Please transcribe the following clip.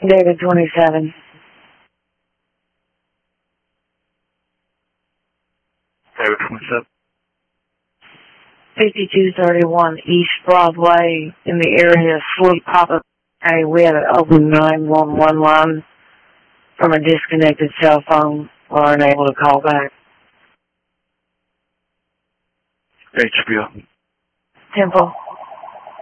David 27. David 27. 5231 East Broadway in the area of Sweet Papa. Hey, we had an open 911 line from a disconnected cell phone. We weren't able to call back. HBO. Temple.